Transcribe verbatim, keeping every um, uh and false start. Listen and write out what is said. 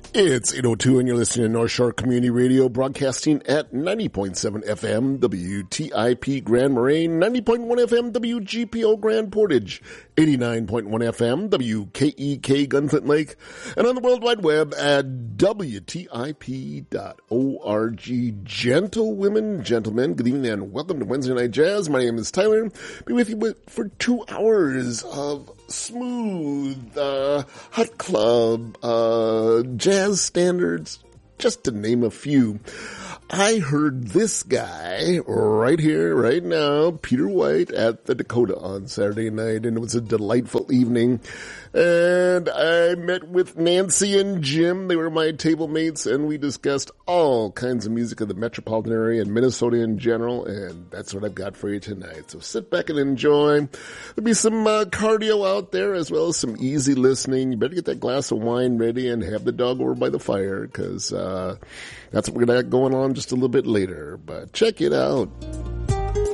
It's eight oh two and you're listening to North Shore Community Radio, broadcasting at ninety point seven F M W T I P Grand Moraine, ninety point one F M W G P O Grand Portage, eighty-nine point one F M W K E K Gunflint Lake, and on the World Wide Web at W T I P dot org. Gentle women, gentlemen, good evening and welcome to Wednesday Night Jazz. My name is Tyler. Be with you for two hours of smooth, uh, hot club, uh, jazz standards, just to name a few. I heard this guy right here, right now, Peter White at the Dakota on Saturday night, and it was a delightful evening. And I met with Nancy and Jim. They were my table mates, and we discussed all kinds of music of the metropolitan area and Minnesota in general, and that's what I've got for you tonight. So sit back and enjoy. There'll be some uh, cardio out there as well as some easy listening. You better get that glass of wine ready and have the dog over by the fire, because uh, that's what we're going to have going on just a little bit later. But check it out.